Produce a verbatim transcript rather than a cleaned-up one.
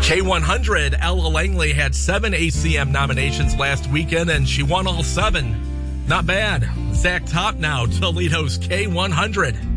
K one hundred, Ella Langley had seven A C M nominations last weekend, and she won all seven. Not bad. Zach Top now, Toledo's K one hundred.